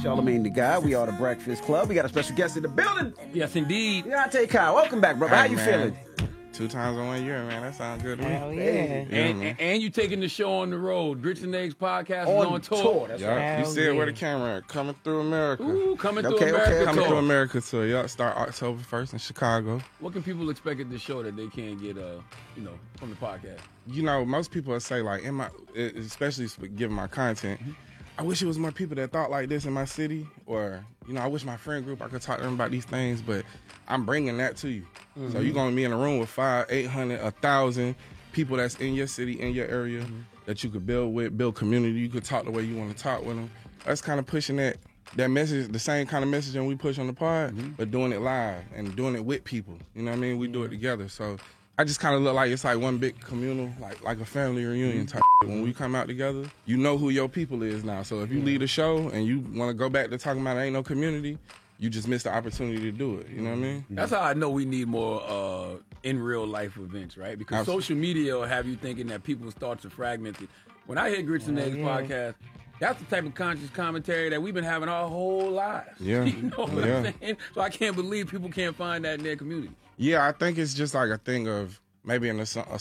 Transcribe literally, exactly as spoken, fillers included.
Charlamagne the God. We are the Breakfast Club. We got a special guest in the building. Yes, indeed. Deontay Kyle, welcome back, brother. Hey, How you man. feeling? Two times in one year, man. That sounds good to me. Hell yeah. Hey. Yeah, And, man. and, and you taking the show on the road. Grits and Eggs podcast On, is on tour. tour. That's Yup. right. You Hell see it where yeah. the camera at. Coming through America. Ooh, coming Okay, through okay, America okay. Coming tour. through America tour. Yup. Start October first in Chicago. What can people expect at this show that they can't get, uh, you know, from the podcast? You know, most people will say, like, in my, especially given my content, Mm-hmm. I wish it was more people that thought like this in my city, or, you know, I wish my friend group, I could talk to them about these things, but I'm bringing that to you. Mm-hmm. So you're going to be in a room with five, eight hundred, a thousand people that's in your city, in your area, Mm-hmm. that you could build with, build community. You could talk the way you want to talk with them. That's kind of pushing that that message, the same kind of messaging we push on the pod, Mm-hmm. but doing it live and doing it with people. You know what I mean? We do it together. So I just kind of look like it's like one big communal, like like a family reunion type. When we come out together, you know who your people is now. So if you leave the show and you want to go back to talking about ain't no community, you just missed the opportunity to do it. You know what I mean? That's how I know we need more uh, in real life events, right? Because Absolutely. social media will have you thinking that people's thoughts are fragmented. When I hear Grits and Eggs yeah. podcast, that's the type of conscious commentary that we've been having our whole lives. Yeah. You know what Yeah. I'm saying? So I can't believe people can't find that in their community. Yeah, I think it's just like a thing of maybe in a, a